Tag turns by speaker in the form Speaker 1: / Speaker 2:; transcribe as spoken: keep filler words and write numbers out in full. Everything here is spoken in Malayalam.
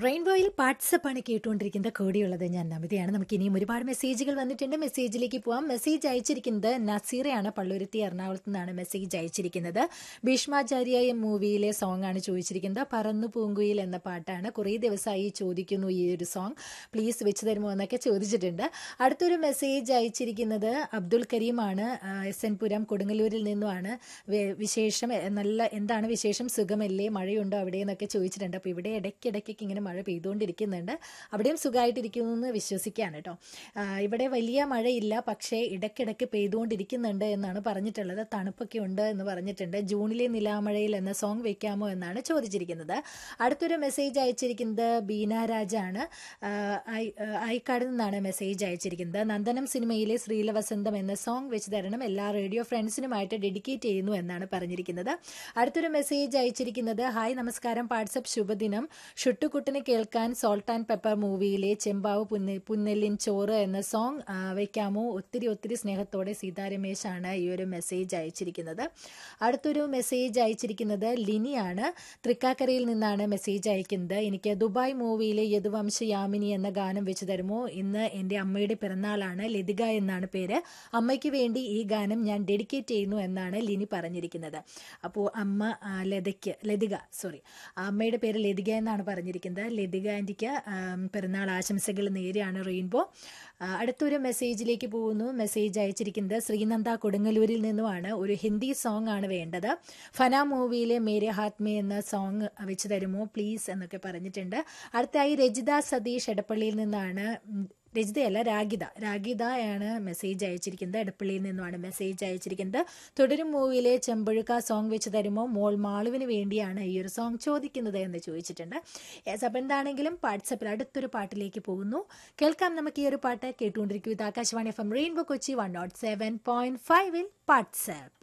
Speaker 1: റെയിൻബോയിൽ വാട്സപ്പാണ് കേട്ടുകൊണ്ടിരിക്കുന്നത്. കൂടിയുള്ളത് ഞാൻ നമിതയാണ്. നമുക്ക് ഇനിയും ഒരുപാട് മെസ്സേജുകൾ വന്നിട്ടുണ്ട്. മെസ്സേജിലേക്ക് പോവാം. മെസ്സേജ് അയച്ചിരിക്കുന്നത് നസീറയാണ്, പള്ളുരുത്തി എറണാകുളത്ത് നിന്നാണ് മെസ്സേജ് അയച്ചിരിക്കുന്നത്. ഭീഷ്മാചാര്യ മൂവിയിലെ സോങ് ആണ് ചോദിച്ചിരിക്കുന്നത്. പറന്നു പൂങ്കുയിൽ എന്ന പാട്ടാണ്. കുറേ ദിവസമായി ചോദിക്കുന്നു ഈ ഒരു സോങ്, പ്ലീസ് വെച്ച് തരുമോ എന്നൊക്കെ ചോദിച്ചിട്ടുണ്ട്. അടുത്തൊരു മെസ്സേജ് അയച്ചിരിക്കുന്നത് അബ്ദുൽ കരീമാണ്, എസ് എൻ പുരം കൊടുങ്ങല്ലൂരിൽ നിന്നുമാണ്. വിശേഷം നല്ല എന്താണ് വിശേഷം, സുഖമല്ലേ, മഴയുണ്ടോ അവിടെ എന്നൊക്കെ ചോദിച്ചിട്ടുണ്ട്. അപ്പോൾ ഇവിടെ ഇടയ്ക്കിടയ്ക്കൊക്കെ ഇങ്ങനെ മഴ പെയ്തുകൊണ്ടിരിക്കുന്നുണ്ട്. അവിടെയും സുഖമായിട്ടിരിക്കുന്നു എന്ന് വിശ്വസിക്കുകയാണ് കേട്ടോ. ഇവിടെ വലിയ മഴയില്ല, പക്ഷേ ഇടയ്ക്കിടയ്ക്ക് പെയ്തുകൊണ്ടിരിക്കുന്നുണ്ട് എന്നാണ് പറഞ്ഞിട്ടുള്ളത്. തണുപ്പൊക്കെ ഉണ്ട് എന്ന് പറഞ്ഞിട്ടുണ്ട്. ജൂണിലെ നിലാമഴയിൽ എന്ന സോങ് വെക്കാമോ എന്നാണ് ചോദിച്ചിരിക്കുന്നത്. അടുത്തൊരു മെസ്സേജ് അയച്ചിരിക്കുന്നത് ബീന രാജാണ്, ഐക്കാട് നിന്നാണ് മെസ്സേജ് അയച്ചിരിക്കുന്നത്. നന്ദനം സിനിമയിലെ ശ്രീലവസന്തം എന്ന സോങ് വെച്ച് തരണം, എല്ലാ റേഡിയോ ഫ്രണ്ട്സിനുമായിട്ട് ഡെഡിക്കേറ്റ് ചെയ്യുന്നു എന്നാണ് പറഞ്ഞിരിക്കുന്നത്. അടുത്തൊരു മെസ്സേജ് അയച്ചിരിക്കുന്നത് ഹായ് നമസ്കാരം, വാട്സപ്പ് ശുഭദിനം, ഷുട്ടുകുട്ടിന് കേൾക്കാൻ സോൾട്ട് ആൻഡ് പെപ്പർ മൂവിയിലെ ചെമ്പാവ് പുന്ന പുന്നെല്ലിൻ ചോറ് എന്ന സോങ് വയ്ക്കാമോ, ഒത്തിരി ഒത്തിരി സ്നേഹത്തോടെ സീതാ രമേശാണ് ഈ ഒരു മെസ്സേജ് അയച്ചിരിക്കുന്നത്. അടുത്തൊരു മെസ്സേജ് അയച്ചിരിക്കുന്നത് ലിനിയാണ്, തൃക്കാക്കരയിൽ നിന്നാണ് മെസ്സേജ് അയക്കുന്നത്. എനിക്ക് ദുബായ് മൂവിയിലെ യദുവംശ യാമിനി എന്ന ഗാനം വെച്ച് തരുമോ, ഇന്ന് എൻ്റെ അമ്മയുടെ പിറന്നാളാണ്, ലതിക എന്നാണ് പേര്, അമ്മയ്ക്ക് വേണ്ടി ഈ ഗാനം ഞാൻ ഡെഡിക്കേറ്റ് ചെയ്യുന്നു എന്നാണ് ലിനി പറഞ്ഞിരിക്കുന്നത്. അപ്പോൾ അമ്മ ലതയ്ക്ക് ലതിക സോറി അമ്മയുടെ പേര് ലതിക എന്നാണ് പറഞ്ഞിരിക്കുന്നത്. ലതിക ആൻറ്റിക്ക് പിറന്നാൾ ആശംസകൾ നേരെയാണ് റെയിൻബോ. അടുത്തൊരു മെസ്സേജിലേക്ക് പോകുന്നു. മെസ്സേജ് അയച്ചിരിക്കുന്നത് ശ്രീനന്ദ കൊടുങ്ങല്ലൂരിൽ നിന്നുമാണ്. ഒരു ഹിന്ദി സോങ് ആണ് വേണ്ടത്, ഫന മൂവിയിലെ മേരെ ഹാത്ത് മേ എന്ന സോങ് വെച്ച് തരുമോ പ്ലീസ് എന്നൊക്കെ പറഞ്ഞിട്ടുണ്ട്. അടുത്തായി രജിത സതീഷ് എടപ്പള്ളിയിൽ നിന്നാണ്, രജിതയല്ല രാഗിത രാഗിതയാണ് മെസ്സേജ് അയച്ചിരിക്കുന്നത്. എടപ്പള്ളിയിൽ നിന്നുമാണ് മെസ്സേജ് അയച്ചിരിക്കുന്നത്. തുടരും മൂവിയിലെ ചെമ്പഴുക്ക സോങ് വെച്ച് തരുമോ, മോൾ മാളുവിന് വേണ്ടിയാണ് ഈ ഒരു സോങ് ചോദിക്കുന്നത് എന്ന് ചോദിച്ചിട്ടുണ്ട്. യെസ്, അപ്പം എന്താണെങ്കിലും വാട്സപ്പിൽ അടുത്തൊരു പാട്ടിലേക്ക് പോകുന്നു. കേൾക്കാം നമുക്ക് ഈ ഒരു പാട്ട്. കേട്ടുകൊണ്ടിരിക്കും ഇത് Akashvani F M rainbow Kochi one not seven point ഫൈവിൽ വാട്സാപ്പ്.